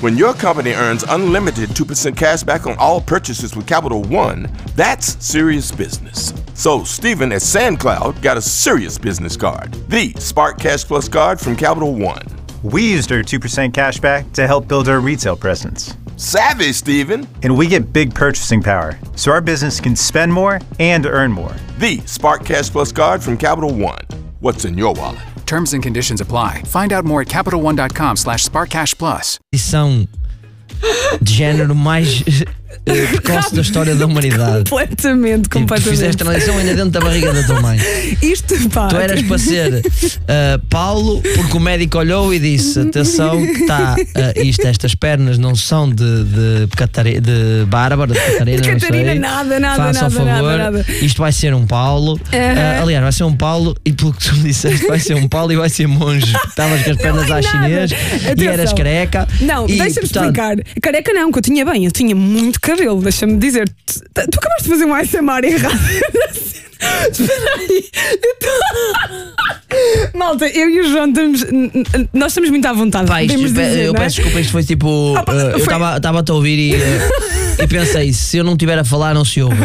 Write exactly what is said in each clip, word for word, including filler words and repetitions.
When your company earns unlimited two percent cash back on all purchases with Capital One, that's serious business. So Stephen at SandCloud got a serious business card, the Spark Cash Plus card from Capital One. We used our two percent cash back to help build our retail presence. Savvy, Stephen. And we get big purchasing power, so our business can spend more and earn more. The Spark Cash Plus card from Capital One. What's in your wallet? Terms and conditions apply. Find out more at CapitalOne.com slash SparkCashPlus. Edição de género mais uh, precoce da história da humanidade. Completamente, Tipo, completamente. tu fizeste a transição ainda dentro da barriga da tua mãe. Isto, pá. Tu eras para ser uh, Paulo, porque o médico olhou e disse: atenção, está uh, isto, estas pernas não são de, de, Catari, de Bárbara, de Catarina, De Catarina, não sei. nada, nada, Faça nada, ao favor, nada, nada. Isto vai ser um Paulo. Uh-huh. Uh, aliás, vai ser um Paulo, e pelo que tu me disseste, vai ser um Paulo e vai ser monge. Estavas com as pernas à chinês e eras careca. Não, e, deixa-me portanto, explicar. Careca não, que eu tinha bem, eu tinha muito cabelo, deixa-me dizer. Tu, tu acabaste de fazer um A S M R errado. Espera aí. Tô... Malta, eu e o João estamos. Nós estamos muito à vontade. Pá, isto, dizer, eu não é? peço desculpa, isto foi tipo. Oh, pá, uh, eu foi... estava-te a ouvir e, uh, e pensei: se eu não estiver a falar, não se ouve.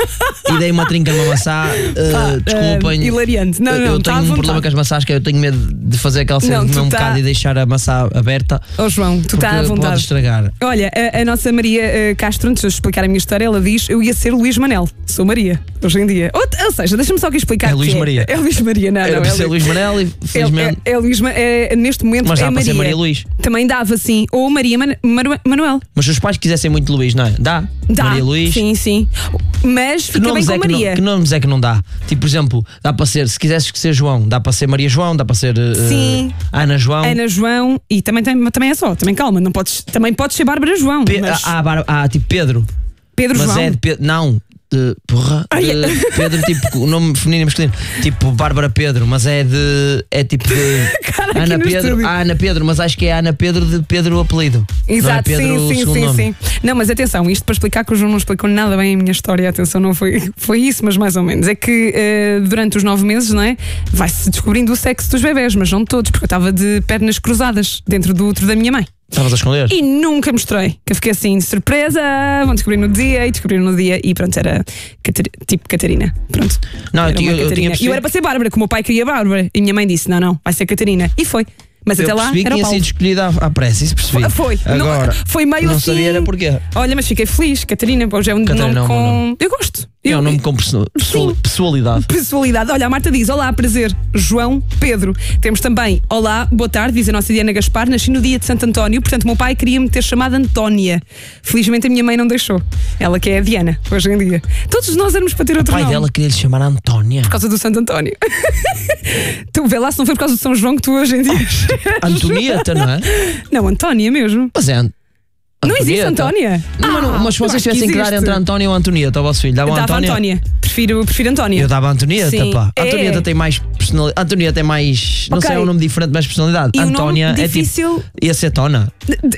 E dei uma trinca numa maçã. Uh, ah, desculpem. Uh, hilariante. Não, não, eu tá tenho um problema com as maçãs, que é eu tenho medo de fazer aquela cena de comer um tá... bocado e deixar a maçã aberta. Oh, João, tu estás à vontade. Pode estragar. Olha, a, a nossa Maria uh, Castro, antes de eu explicar a minha história, ela diz: eu ia ser Luís Manel. Sou Maria, hoje em dia. Ou, ou seja, deixa-me só aqui explicar. É Luís Maria. É, é Luís Maria, não, Era não. para É ser Luís Manel e felizmente. É, é, é Luís é, neste momento mas é dá para Maria. ser Maria Luís. Também dava, sim. Ou Maria Man Manu Manuel. Mas se os pais quisessem muito Luís, não é? Dá. Dá. Maria Luís. Sim, sim. Mas Que fica bem com é Maria. Que, não, que nomes é que não dá? Tipo, por exemplo, dá para ser, se quisesses que ser João, dá para ser Maria João, dá para ser uh, sim. Ana João. Ana João e também, tem, também é só, também calma, não podes, também podes ser Bárbara João. Pe mas... há, há, há tipo Pedro. Pedro mas João. é de Pedro. Não. De, porra, de Pedro, tipo, o nome feminino e masculino, tipo Bárbara Pedro, mas é de. É tipo de. Cara, Ana Pedro, ah, Ana Pedro, mas acho que é Ana Pedro de Pedro apelido. Exato, não é Pedro, sim, sim, sim, nome. sim. Não, mas atenção, isto para explicar que o João não explicou nada bem a minha história, atenção, não foi, foi isso, mas mais ou menos. É que uh, durante os nove meses, não é? Vai-se descobrindo o sexo dos bebés, mas não de todos, porque eu estava de pernas cruzadas dentro do útero da minha mãe. Estavas a esconder? E nunca mostrei. Que eu fiquei assim, de surpresa, vão descobrir no dia, e descobrir no dia, e pronto, era Catar tipo Catarina. Pronto. Não, era eu, eu, eu tinha E eu era para ser Bárbara, como o meu pai queria Bárbara. E minha mãe disse: não, não, vai ser Catarina. E foi. Mas eu até lá percebi era que o tinha sido escolhida à, à pressa, isso percebi. Foi. Agora, não, foi meio não assim. sabia era porquê. Olha, mas fiquei feliz. Catarina, hoje é um Catarina nome é um com. nome. Eu gosto. É Eu, um nome com perso sim. pessoalidade. Pessoalidade. Olha, a Marta diz: olá, prazer, João Pedro. Temos também: olá, boa tarde, diz a nossa Diana Gaspar. Nasci no dia de Santo António, portanto, o meu pai queria me ter chamado Antónia. Felizmente a minha mãe não deixou. Ela que é a Diana, hoje em dia. Todos nós éramos para ter outro O pai nome. dela queria lhe chamar Antónia. Por causa do Santo António. Tu vê lá se não foi por causa do São João que tu hoje em dia. Antonieta, não é? Não, Antónia mesmo. Mas é. An Não existe Antónia. Não, ah, não, mas se vocês tivessem que, que dar entre Antónia ou Antonieta ao vosso filho, davam dava Antónia? Antónia. Prefiro, prefiro Antónia. Eu dava Antonieta, Sim. pá. É. Antonieta tem mais personalidade. Antonieta é mais. Não okay. sei, é um nome diferente, mais personalidade. E Antónia nome é difícil... tipo. Ia ser Tona.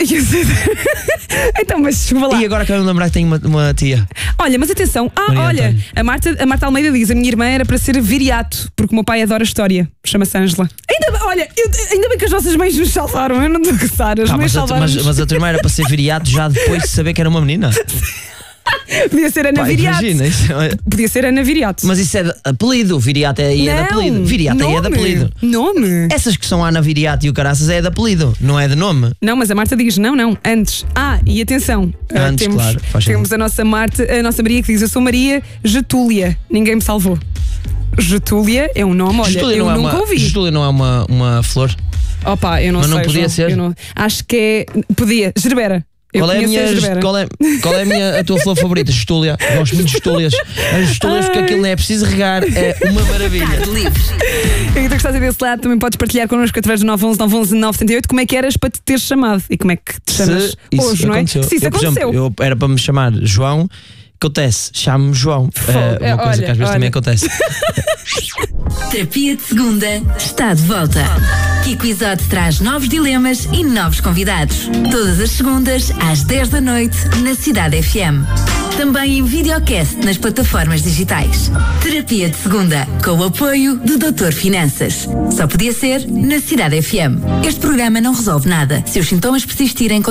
Então, mas desculpa lá. E agora acabo de lembrar que tenho uma, uma tia. Olha, mas atenção. Ah, Maria olha, a Marta, a Marta Almeida diz: a minha irmã era para ser viriato, porque o meu pai adora história. Chama-se Ângela. Ainda, olha, eu, ainda bem que as vossas mães nos salvaram. Eu não estou a gostar. As Ah, mães mas, a, mas, mas a tua irmã era para ser viriato já depois de saber que era uma menina. Podia ser Ana Pá, Viriato. Imagina, isso é... Podia ser Ana Viriato. Mas isso é de apelido. Viriato é, é de apelido. Viriato é de apelido. Nome. Essas que são Ana Viriato e o caraças é de apelido, não é de nome. Não, mas a Marta diz: não, não, antes. Ah, e atenção. Antes, uh, temos, claro. Faz temos sentido. a nossa Marta, a nossa Maria que diz: eu sou Maria Getúlia. Ninguém me salvou. Getúlia é um nome, olha, Getúlia eu não é nunca uma, ouvi. Getúlia não é uma, uma flor? Opa, eu não mas sei. não podia João, ser? eu não, acho que é. Podia. Gerbera. Eu Qual é, a minha, a qual, é, qual é a minha a tua flor favorita? Gestúlia. Gosto muito de gestúlias. As gestúlias, porque aquilo não é preciso regar, é uma maravilha. E tu que estás a desse lado também podes partilhar connosco através do nove um um nove um um nove sete oito como é que eras para te ter chamado e como é que te chamas Se isso hoje, não é? aconteceu. Se isso eu, por aconteceu. exemplo, eu era para me chamar João. Acontece, chamo-me João. É uma coisa olha, que às vezes olha. também acontece. Terapia de Segunda está de volta. Kiko Isote traz novos dilemas e novos convidados. Todas as segundas, às dez da noite, na Cidade F M. Também em videocast nas plataformas digitais. Terapia de Segunda, com o apoio do doutor Finanças. Só podia ser na Cidade F M. Este programa não resolve nada. Se os sintomas persistirem,